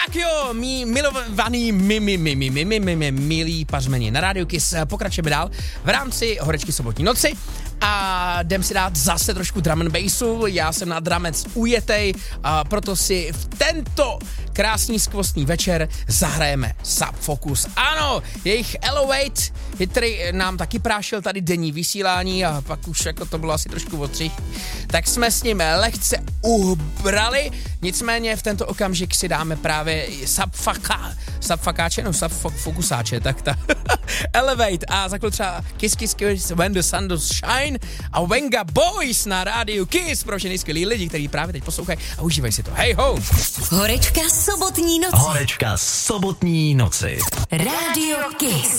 Tak jo, mý milovaný, milí pařmeni, na Rádiu Kiss pokračujeme dál v rámci horečky sobotní noci a jdem si dát zase trošku drum and bassu. Já jsem na dramec ujetej, a proto si v tento krásný skvostný večer zahrajeme Sub Focus. Ano, jejich Elevate, který nám taky prášil tady denní vysílání a pak už jako to bylo asi trošku odřih, tak jsme s ním lehce ubrali, nicméně v tento okamžik si dáme právě Subfocusáče, tak ta Elevate a za chvíli třeba Kiss Kiss Kiss When the Sun Does Shine a Venga Boys na Rádiu Kiss pro všechny skvělý lidi, kteří právě teď poslouchají a užívají si to. Hej ho! Horečka sobotní noci. Horečka sobotní noci. Rádio Kiss.